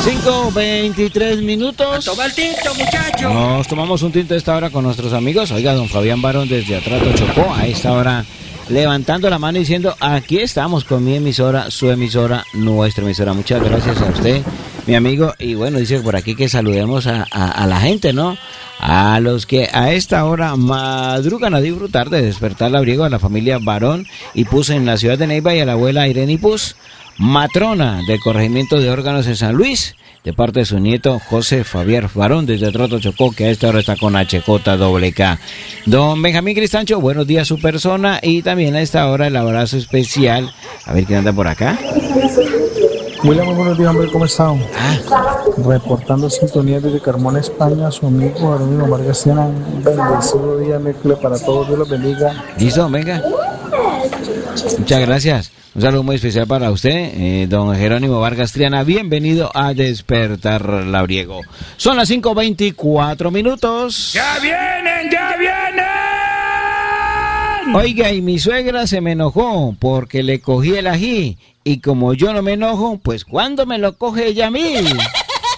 5:23 minutos. Toma el tinto, muchacho. Nos tomamos un tinto a esta hora con nuestros amigos. Oiga, don Fabián Barón desde Atrato Chocó, a esta hora levantando la mano y diciendo, aquí estamos con mi emisora, su emisora, nuestra emisora. Muchas gracias a usted, mi amigo. Y bueno, dice por aquí que saludemos a la gente, ¿no? A los que a esta hora madrugan a disfrutar de Despertar Labriego, a la familia Barón y Puz en la ciudad de Neiva, y a la abuela Irene Puz, matrona del corregimiento de órganos en San Luis, de parte de su nieto José Fabián Barón desde Atrato Chocó, que a esta hora está con HJKK. Don Benjamín Cristancho, buenos días su persona, y también a esta hora el abrazo especial. A ver quién anda por acá. William, muy buenos días, hombre, ¿cómo están? Reportando sintonía desde Carmona, España, su amigo Jerónimo Vargas. Tienen un bendecido día, miércoles para todos, Dios los bendiga. Listo, venga. Muchas gracias. Un saludo muy especial para usted, don Jerónimo Vargas Triana. Bienvenido a Despertar Labriego. Son las 5:24 minutos. ¡Ya vienen, ya vienen! Oiga, y mi suegra se me enojó porque le cogí el ají. Y como yo no me enojo, pues ¿cuándo me lo coge ella a mí?